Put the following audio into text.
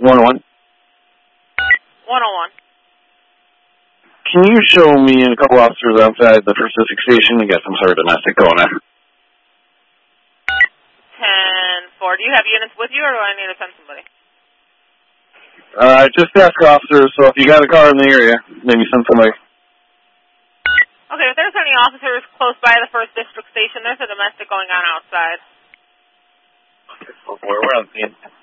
101. 101. Can you show me a couple officers outside the First District Station? We got some sort of domestic going on. 10-4. Do you have units with you, or do I need to send somebody? Just ask officers, so if you got a car in the area, maybe send somebody. Okay, if there's any officers close by the First District Station, there's a domestic going on outside. Okay, we're on scene.